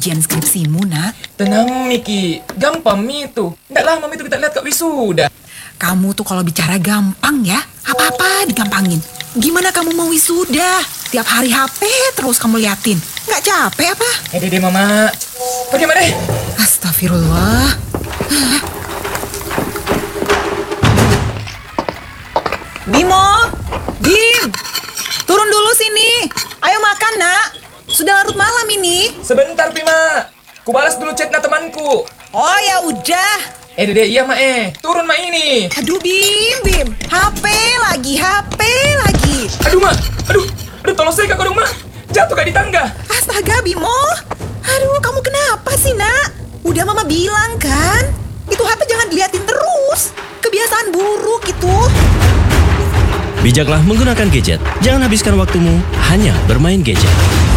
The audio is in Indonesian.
ujian skripsimu, nak? Tenang, Miki. Gampang, Mi itu. Nggak lama itu kita lihat Kak wisuda. Kamu tuh kalau bicara gampang ya, apa-apa digampangin. Gimana kamu mau wisuda? Tiap hari HP terus kamu liatin. Nggak capek apa? Dede, Mama. Pergi, Mama, deh. Astagfirullah. Bimo! Bim! Turun dulu sini. Ayo makan, nak. Sudah larut malam ini. Sebentar, Pima. Ku balas dulu chatnya temanku. Oh, ya udah. Dede, iya, Ma. Turun, Ma, ini. Aduh, Bim. HP lagi. Aduh, Ma. Aduh, tolong saya, Kak, dong, Ma. Jatuh kayak di tangga. Astaga, Bimo. Aduh, kamu kenapa sih, nak? Udah Mama bilang kan? Itu HP jangan diliatin terus. Kebiasaan buruk itu. Bijaklah menggunakan gadget. Jangan habiskan waktumu hanya bermain gadget.